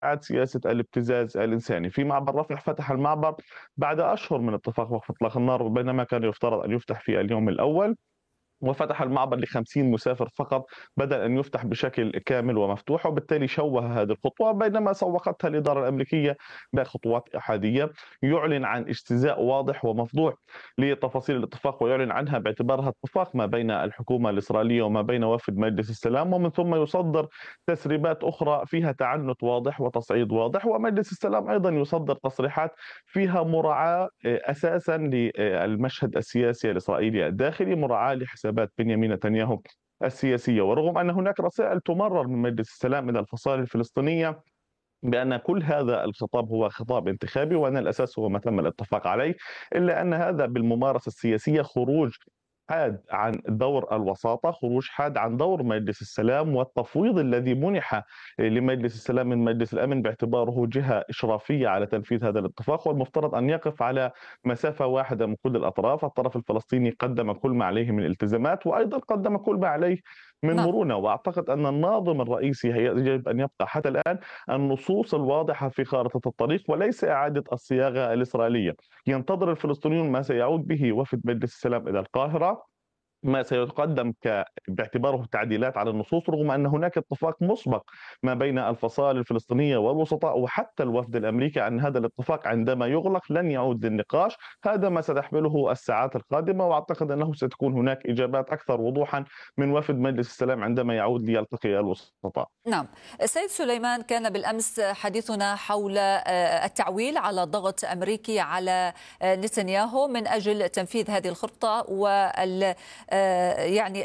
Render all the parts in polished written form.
سياسة الابتزاز الإنساني. في معبر رفح فتح المعبر بعد أشهر من اتفاق وقف إطلاق النار، بينما كان يفترض أن يفتح في اليوم الأول، وفتح المعبر ل50 مسافر فقط بدل أن يفتح بشكل كامل ومفتوح، وبالتالي شوه هذه الخطوة بينما سوقتها الإدارة الأمريكية بخطوات أحادية. يعلن عن اجتزاء واضح ومفضوح لتفاصيل الاتفاق، ويعلن عنها باعتبارها اتفاق ما بين الحكومة الإسرائيلية وما بين وفد مجلس السلام، ومن ثم يصدر تسريبات أخرى فيها تعنت واضح وتصعيد واضح، ومجلس السلام أيضا يصدر تصريحات فيها مراعاة أساسا للمشهد السياسي الإسرائيلي الداخلي، مراعاة لحسابات بنيامين نتنياهو السياسية. ورغم أن هناك رسائل تمرر من مجلس السلام إلى الفصائل الفلسطينية بأن كل هذا الخطاب هو خطاب انتخابي وأن الأساس هو ما تم الاتفاق عليه، إلا أن هذا بالممارسة السياسية خروج حاد عن دور الوساطة، خروج حاد عن دور مجلس السلام والتفويض الذي منح لمجلس السلام من مجلس الأمن باعتباره جهة إشرافية على تنفيذ هذا الاتفاق، والمفترض أن يقف على مسافة واحدة من كل الأطراف. الطرف الفلسطيني قدم كل ما عليه من التزامات، وأيضا قدم كل ما عليه من نعم. مرونة، وأعتقد أن الناظم الرئيسي يجب أن يبقى حتى الآن النصوص الواضحة في خارطة الطريق وليس إعادة الصياغة الإسرائيلية. ينتظر الفلسطينيون ما سيعود به وفد مجلس السلام إلى القاهرة، ما سيقدم باعتباره تعديلات على النصوص، رغم أن هناك اتفاق مسبق ما بين الفصائل الفلسطينية والوسطاء وحتى الوفد الأمريكي أن هذا الاتفاق عندما يغلق لن يعود للنقاش. هذا ما ستحمله الساعات القادمة، وأعتقد أنه ستكون هناك إجابات أكثر وضوحا من وفد مجلس السلام عندما يعود ليلتقي الوسطاء. نعم. السيد سليمان، كان بالأمس حديثنا حول التعويل على ضغط أمريكي على نتنياهو من أجل تنفيذ هذه الخطة وال يعني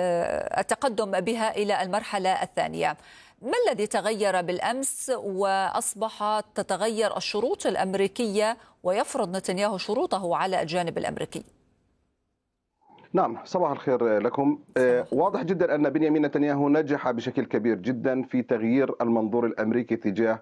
التقدم بها إلى المرحلة الثانية. ما الذي تغير بالأمس وأصبحت تتغير الشروط الأمريكية ويفرض نتنياهو شروطه على الجانب الأمريكي؟ نعم، صباح الخير لكم. واضح جدا أن بنيامين نتنياهو نجح بشكل كبير جدا في تغيير المنظور الأمريكي تجاه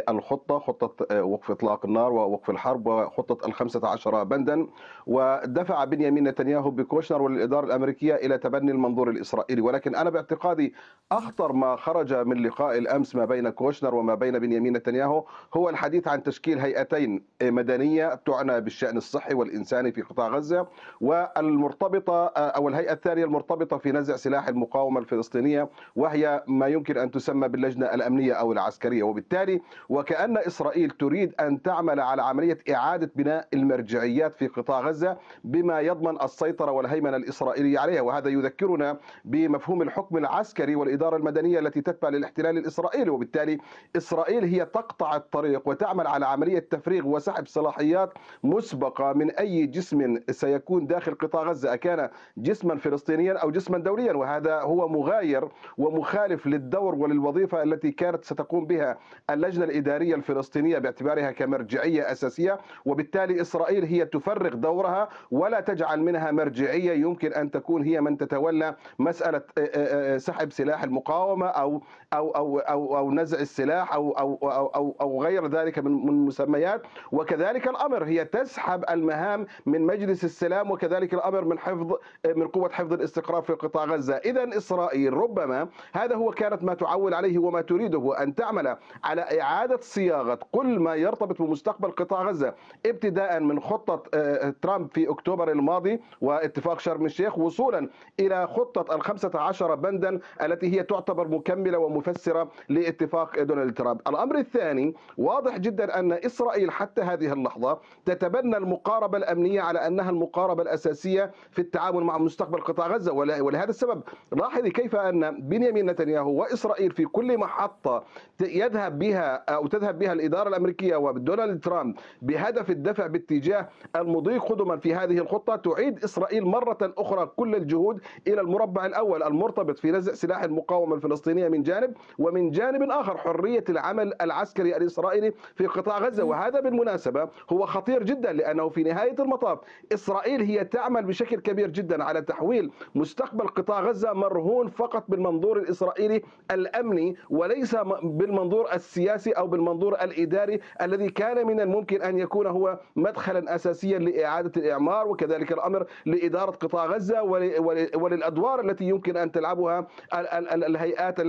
خطة وقف إطلاق النار ووقف الحرب وخطة 15 بندا، ودفع بنيامين نتنياهو بكوشنر والإدارة الأمريكية إلى تبني المنظور الإسرائيلي. ولكن أنا باعتقادي أخطر ما خرج من لقاء الأمس ما بين كوشنر وما بين بنيامين نتنياهو هو الحديث عن تشكيل هيئتين مدنية تعنى بالشأن الصحي والإنساني في قطاع غزة، والمرتبطة أو الهيئة الثانية المرتبطة في نزع سلاح المقاومة الفلسطينية، وهي ما يمكن أن تسمى باللجنة الأمنية أو العسكرية. وبالتالي وكأن إسرائيل تريد أن تعمل على عملية إعادة بناء المرجعيات في قطاع غزة بما يضمن السيطرة والهيمنة الإسرائيلية عليها، وهذا يذكرنا بمفهوم الحكم العسكري والإدارة المدنية التي تتبع للاحتلال الإسرائيلي. وبالتالي إسرائيل هي تقطع الطريق وتعمل على عملية تفريغ وسحب صلاحيات مسبقة من أي جسم سيكون داخل قطاع غزة، أكان جسما فلسطينيا أو جسما دوليا، وهذا هو مغاير ومخالف للدور وللوظيفة التي كانت ستقوم بها اللجنة الإدارية الفلسطينية باعتبارها كمرجعية أساسية. وبالتالي إسرائيل هي تفرغ دورها ولا تجعل منها مرجعية يمكن أن تكون هي من تتولى مسألة سحب سلاح المقاومة أو نزع السلاح أو غير ذلك من مسميات. وكذلك الأمر هي تسحب المهام من مجلس السلام، وكذلك الأمر من قوة حفظ الاستقرار في قطاع غزة. إذن إسرائيل ربما هذا هو كانت ما تعول عليه وما تريده، أن تعمل على إعادة صياغة كل ما يرتبط بمستقبل قطاع غزة، ابتداء من خطة ترامب في أكتوبر الماضي واتفاق شرم الشيخ، وصولا إلى خطة 15 بندا التي هي تعتبر مكملة ومفسرة لاتفاق دونالد ترامب. الأمر الثاني، واضح جدا أن إسرائيل حتى هذه اللحظة تتبنى المقاربة الأمنية على أنها المقاربة الأساسية في التعامل مع مستقبل قطاع غزة. ولهذا السبب لاحظي كيف أن بنيامين نتنياهو وإسرائيل في كل محطة تذهب بها الإدارة الأمريكية ودونالد ترامب بهدف الدفع باتجاه المضي قدما في هذه الخطة، تعيد إسرائيل مرة أخرى كل الجهود إلى المربع الأول المرتبط في نزع سلاح المقاومة الفلسطينية من جانب، ومن جانب آخر حرية العمل العسكري الإسرائيلي في قطاع غزة. وهذا بالمناسبة هو خطير جدا، لأنه في نهاية المطاف إسرائيل هي تعمل بشكل كبير جدا على تحويل مستقبل قطاع غزة مرهون فقط بالمنظور الإسرائيلي الأمني، وليس بالمنظور السياسي أو بالمنظور الإداري الذي كان من الممكن أن يكون هو مدخلا أساسيا لإعادة الإعمار، وكذلك الأمر لإدارة قطاع غزة وللأدوار التي يمكن أن تلعبها الهيئات